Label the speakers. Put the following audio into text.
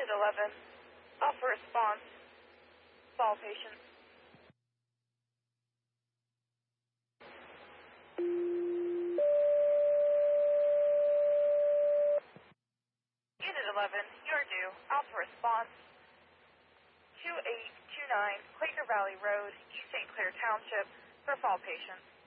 Speaker 1: Unit 11, offer response, fall patients. Unit 11, you're due. Alpha response, 2829 Quaker Valley Road, East St. Clair Township, for fall patients.